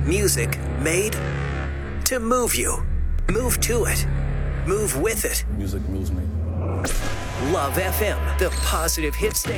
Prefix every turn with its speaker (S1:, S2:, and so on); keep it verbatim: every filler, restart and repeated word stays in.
S1: Music made to move you. Move to it. Move with it.
S2: Music moves me.
S1: Love F M, the positive hit station.